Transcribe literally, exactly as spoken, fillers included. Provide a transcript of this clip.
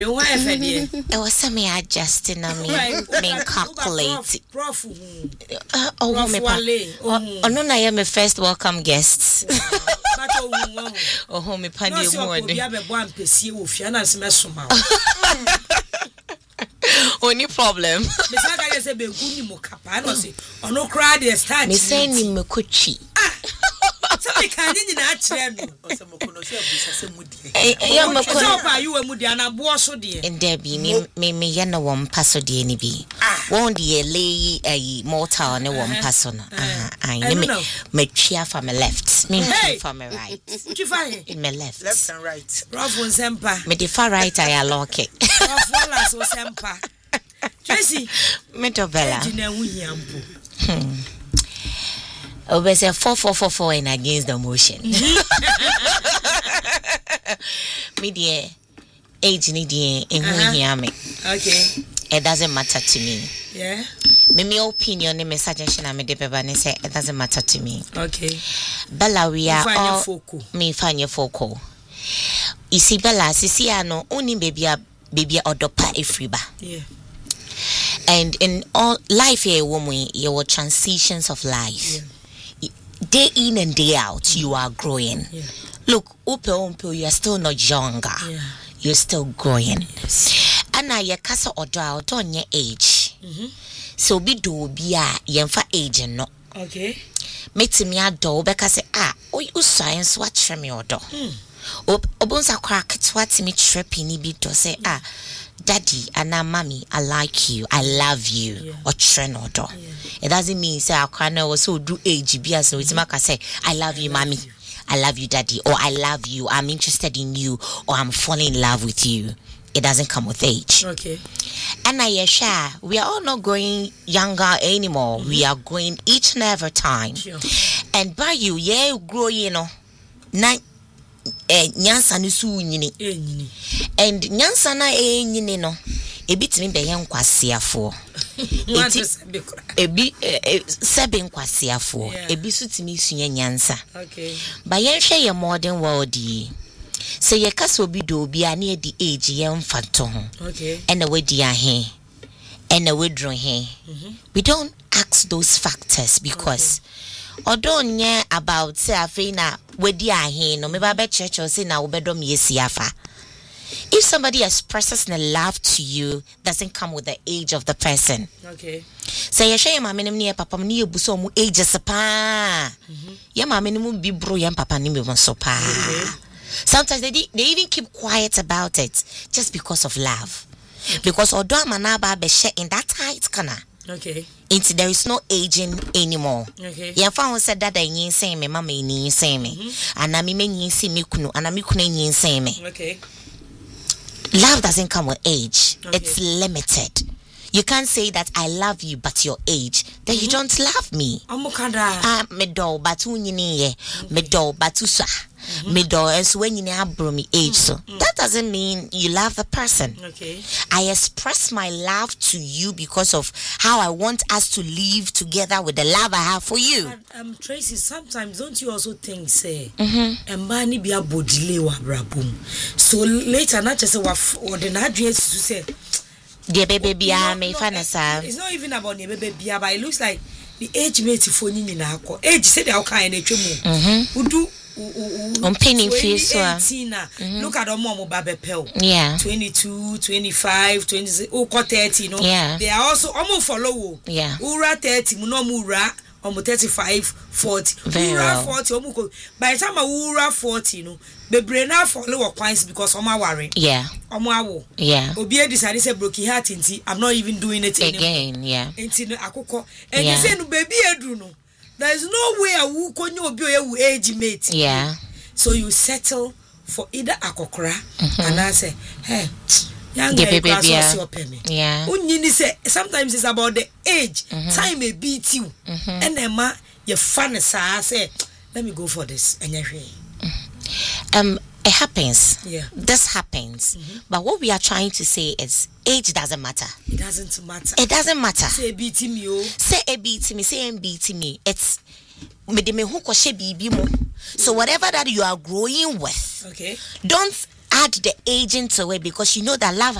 You want F D? It was something adjusting on me, me calculate. Prof, oh, me pa. Oh, no, I am a first welcome guest. Oh, me pa di umode. Only problem. Me say ni me kuchi. Somebody can you not tell me? Yeah, me kuchi. You a mudi ana buoso dear. And there be me me yana one paso de ni bi. Won't the lay a mortar ne one paso no. I me me chia from my left. Me from my right. What you find? In my left. Left and right. Rough one sempa. Me the far right I lock it. Rough one last was sempa. Tracy. Me to Bella. Hmm. Oh, we say four four four four in against the motion. Me dear, age ni dear, and who hear me. Okay. It doesn't matter to me. Yeah. Me me opinion, me suggestion, I me de beba say it doesn't matter to me. Okay. Bella, we are all me find your focal. You see, Bella, sisi ano only baby a baby a odopa efriba. Yeah. And in all life here, woman, your transitions of life. Yeah. Day in and day out, mm. you are growing. Yeah. Look, upe umpe, you are still not younger. Yeah. You're still growing. Yes. And now you kasa odo odo on your age. Mm-hmm. So be do be a yenfa age no. Okay. Meti me ado beka say ah, o you science what me odo. Mm. Obonsa kwa ketwa ti me trepi ni bi do say ah. Daddy and now mommy, I like you, I love you, yeah. or trenodo. Yeah. It doesn't mean say I can't also do age be so it's mm-hmm. say I love you, I mommy, love you. I love you, daddy, or I love you, I'm interested in you, or I'm falling in love with you. It doesn't come with age. Okay. And I share, we are all not growing younger anymore. Mm-hmm. We are growing each and every time. Sure. And by you, yeah, grow, you know, nine. Eh nyansa ni su nyini eh nyini and nyansa na eh nyini no ebitimi be yen kwasiafo ebi seven kwasiafo ebi su timi sunya nyansa. Okay. Ba yen hwe ye modern world yi se ye kasa obi do obi a na di age yen fato ho. Okay. And we di ahe and we draw he. We don't ask those factors because although nye about say afina wedi ahe no me ba be church or say na obedom yesiafa. If somebody expresses the love to you, doesn't come with the age of the person. Okay. Say ye shey mama nim ne papa ne yebuso mu age sepa. Ye mama nim bi bro ye papa nim bi so pa. Sometimes they they even keep quiet about it just because of love. Okay. Because odo amana ba be share in that tight kana. Okay. Into there is no aging anymore. Okay. Yeah, found said that I yin say me, mama yin say me, and I me yin see me kunu, and I me kunu yin say me. Okay. Love doesn't come with age. Okay. It's limited. You can't say that I love you, but your age, then mm-hmm. you don't love me. Ah, me do, but unyini ye, me do, but usa, me do, and so when you have me age, so that doesn't mean you love the person. Okay. I express my love to you because of how I want us to live together with the love I have for you. But, um, Tracy, sometimes don't you also think, say, mm-hmm. and money be a bodily wa brabum. So later, not just a or the address to say. The baby bia me it's not even about the baby bia, but it looks like the age mate for ni na ko age said how kind e twemu mhm udu on penning face eighteen look at them mom babe pel yeah twenty-two twenty-five twenty oh thirty no yeah they are also almost follow yeah ura thirty mu no mu ura almost thirty-five forty ura well. forty almost by the time I ura forty no the brain na follow points because I'm worry yeah I'm awo yeah obi e decided say broken heart inti I'm not even doing it again anymore. Yeah Inti no akoko and you say no baby edru no there is no way a wu konyo obi o age mate yeah so you settle for either akokora mm-hmm. and I say hey young the baby yeah yeah unyini say sometimes it's about the age mm-hmm. time a beat you mm-hmm. and then ma you fun say let me go for this and you um it happens. Yeah. This happens. Mm-hmm. But what we are trying to say is age doesn't matter. It doesn't matter. It doesn't matter. Say beat me oh. Say a beat me, say a beat me. It's me de me hu ko she bibi mo. So whatever that you are growing with. Okay. Don't add the age into it because you know that love